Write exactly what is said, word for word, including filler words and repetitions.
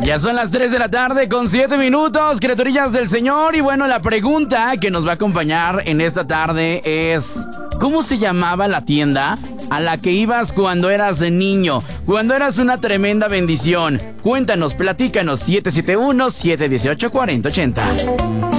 Ya son las tres de la tarde con siete minutos, criaturillas del Señor. Y bueno, la pregunta que nos va a acompañar en esta tarde es: ¿cómo se llamaba la tienda a la que ibas cuando eras niño? Cuando eras una tremenda bendición. Cuéntanos, platícanos. siete siete uno, siete uno ocho, cuatro cero ocho cero.